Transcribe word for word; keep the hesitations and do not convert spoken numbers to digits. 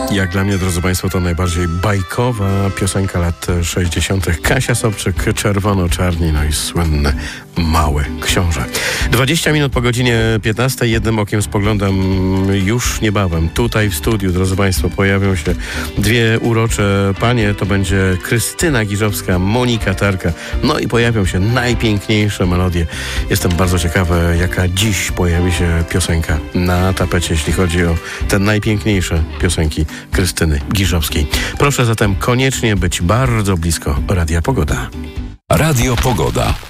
Jak dla mnie, drodzy Państwo, to najbardziej bajkowa piosenka lat sześćdziesiątych. Kasia Sobczyk, Czerwono-Czarni, no i słynny Mały Książę. dwadzieścia minut po godzinie piętnastej. Jednym okiem spoglądam już niebawem. Tutaj w studiu, drodzy Państwo, pojawią się dwie urocze panie. To będzie Krystyna Giżowska, Monika Tarka. No i pojawią się najpiękniejsze melodie. Jestem bardzo ciekawy, jaka dziś pojawi się piosenka na tapecie, jeśli chodzi o te najpiękniejsze piosenki Krystyny Giżowskiej. Proszę zatem koniecznie być bardzo blisko Radia Pogoda. Radio Pogoda.